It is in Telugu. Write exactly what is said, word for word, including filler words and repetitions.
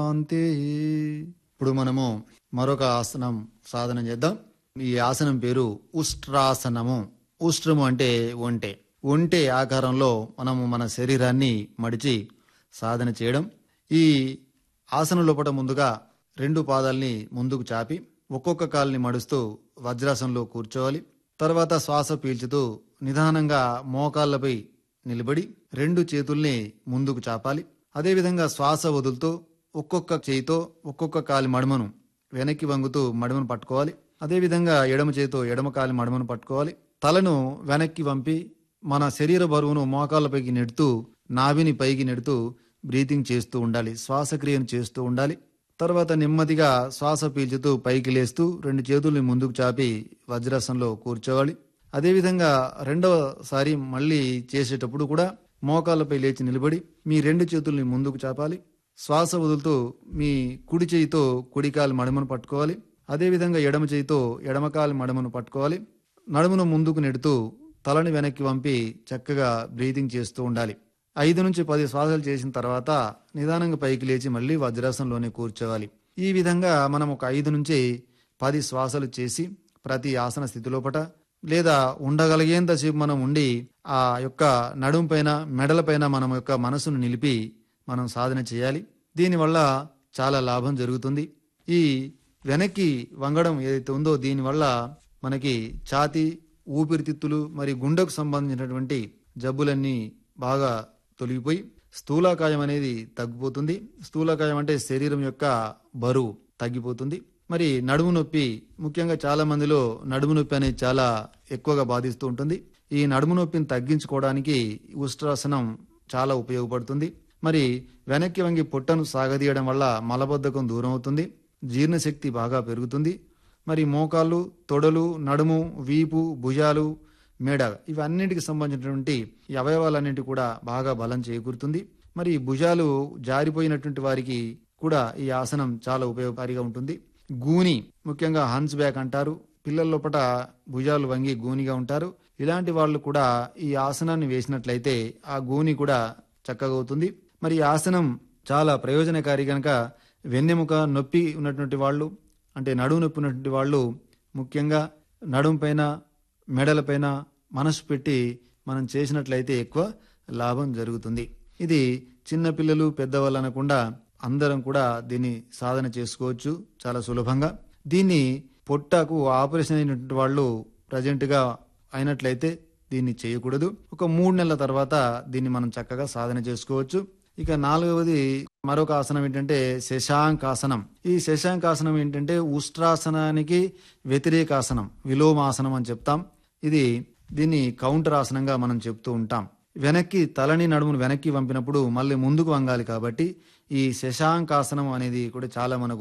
అంతే. ఇప్పుడు మనము మరొక ఆసనం సాధన చేద్దాం. ఈ ఆసనం పేరు ఉష్ట్రాసనము. ఉష్ట్రము అంటే ఒంటె. ఒంటె ఆకారంలో మనము మన శరీరాన్ని మడిచి సాధన చేయడం. ఈ ఆసనం లోపల ముందుగా రెండు పాదాలని ముందుకు చాపి ఒక్కొక్క కాలుని మడుస్తూ వజ్రాసనంలో కూర్చోవాలి. తర్వాత శ్వాస పీల్చుతూ నిదానంగా మోకాళ్ళపై నిలబడి రెండు చేతుల్ని ముందుకు చాపాలి. అదేవిధంగా శ్వాస వదులుతూ ఒక్కొక్క చేయితో ఒక్కొక్క కాలి మడమను వెనక్కి వంగుతూ మడమను పట్టుకోవాలి. అదేవిధంగా ఎడమ చేతితో ఎడమ కాలి మడమను పట్టుకోవాలి. తలను వెనక్కి వంపి మన శరీర బరువును మోకాళ్ళపైకి నెడుతూ నాభిని పైకి నెడుతూ బ్రీతింగ్ చేస్తూ ఉండాలి. శ్వాసక్రియను చేస్తూ ఉండాలి. తర్వాత నెమ్మదిగా శ్వాస పీల్చుతూ పైకి లేస్తూ రెండు చేతుల్ని ముందుకు చాపి వజ్రాసనంలో కూర్చోవాలి. అదేవిధంగా రెండవసారి మళ్ళీ చేసేటప్పుడు కూడా మోకాళ్ళపై లేచి నిలబడి మీ రెండు చేతుల్ని ముందుకు చాపాలి. శ్వాస వదులుతూ మీ కుడి చేయితో కుడికాలు మడమను పట్టుకోవాలి. అదేవిధంగా ఎడమ చేయితో ఎడమకాలు మడమను పట్టుకోవాలి. నడుమును ముందుకు నెడుతూ తలని వెనక్కి వంపి చక్కగా బ్రీతింగ్ చేస్తూ ఉండాలి. ఐదు నుంచి పది శ్వాసాలు చేసిన తర్వాత నిదానంగా పైకి లేచి మళ్ళీ వజ్రాసనంలోనే కూర్చోవాలి. ఈ విధంగా మనం ఒక ఐదు నుంచి పది శ్వాసలు చేసి ప్రతి ఆసన స్థితిలోపట లేదా ఉండగలిగేంతసేపు మనం ఉండి ఆ యొక్క నడుము పైన మెడల పైన మనం యొక్క మనసును నిలిపి మనం సాధన చేయాలి. దీనివల్ల చాలా లాభం జరుగుతుంది. ఈ వెనక్కి వంగడం ఏదైతే ఉందో దీనివల్ల మనకి ఛాతీ, ఊపిరితిత్తులు మరి గుండెకు సంబంధించినటువంటి జబ్బులన్నీ బాగా తొలగిపోయి స్థూలకాయం అనేది తగ్గిపోతుంది. స్థూలకాయం అంటే శరీరం యొక్క బరువు తగ్గిపోతుంది. మరి నడుము నొప్పి ముఖ్యంగా చాలా మందిలో నడుము నొప్పి అనేది చాలా ఎక్కువగా బాధిస్తూ ఉంటుంది. ఈ నడుము నొప్పిని తగ్గించుకోవడానికి ఉష్ట్రాసనం చాలా ఉపయోగపడుతుంది. మరి వెనక్కి వంగి పొట్టను సాగదీయడం వల్ల మలబద్ధకం దూరం అవుతుంది. జీర్ణశక్తి బాగా పెరుగుతుంది. మరి మోకాళ్ళు, తొడలు, నడుము, వీపు, భుజాలు, మెడ ఇవన్నింటికి సంబంధించినటువంటి ఈ అవయవాలన్నింటి కూడా బాగా బలం చేకూరుతుంది. మరి భుజాలు జారిపోయినటువంటి వారికి కూడా ఈ ఆసనం చాలా ఉపయోగకారిగా ఉంటుంది. గూని ముఖ్యంగా హన్స్ బ్యాక్ అంటారు. పిల్లల లోపల భుజాలు వంగి గూనిగా ఉంటారు. ఇలాంటి వాళ్ళు కూడా ఈ ఆసనాన్ని వేసినట్లయితే ఆ గూని కూడా చక్కగా అవుతుంది. మరి ఈ ఆసనం చాలా ప్రయోజనకారి కనుక వెన్నెముక నొప్పి ఉన్నటువంటి వాళ్ళు అంటే నడుము నొప్పి ఉన్నటువంటి వాళ్ళు ముఖ్యంగా నడుము పైన మెడలపైన మనసు పెట్టి మనం చేసినట్లయితే ఎక్కువ లాభం జరుగుతుంది. ఇది చిన్నపిల్లలు పెద్దవాళ్ళు అనకుండా అందరం కూడా దీన్ని సాధన చేసుకోవచ్చు చాలా సులభంగా. దీన్ని పొట్టకు ఆపరేషన్ అయినటువంటి వాళ్ళు ప్రజెంట్గా అయినట్లయితే దీన్ని చేయకూడదు. ఒక మూడు నెలల తర్వాత దీన్ని మనం చక్కగా సాధన చేసుకోవచ్చు. ఇక నాలుగవది మరొక ఆసనం ఏంటంటే శశాంకాసనం. ఈ శశాంకాసనం ఏంటంటే ఉష్ట్రాసనానికి వ్యతిరేకాసనం, విలోమాసనం అని చెప్తాం. ఇది దీన్ని కౌంటర్ ఆసనంగా మనం చెప్తూ ఉంటాం. వెనక్కి తలని నడుమును వెనక్కి పంపినప్పుడు మళ్ళీ ముందుకు వంగాలి కాబట్టి ఈ శశాంకాసనం అనేది కూడా చాలా మనకు